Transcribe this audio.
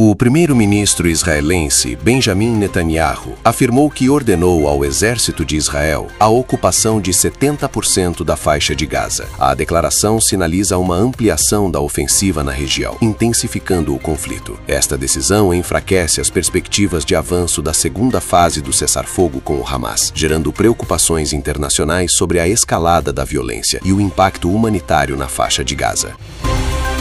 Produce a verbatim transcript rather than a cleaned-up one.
O primeiro-ministro israelense Benjamin Netanyahu afirmou que ordenou ao exército de Israel a ocupação de setenta por cento da faixa de Gaza. A declaração sinaliza uma ampliação da ofensiva na região, intensificando o conflito. Esta decisão enfraquece as perspectivas de avanço da segunda fase do cessar-fogo com o Hamas, gerando preocupações internacionais sobre a escalada da violência e o impacto humanitário na faixa de Gaza.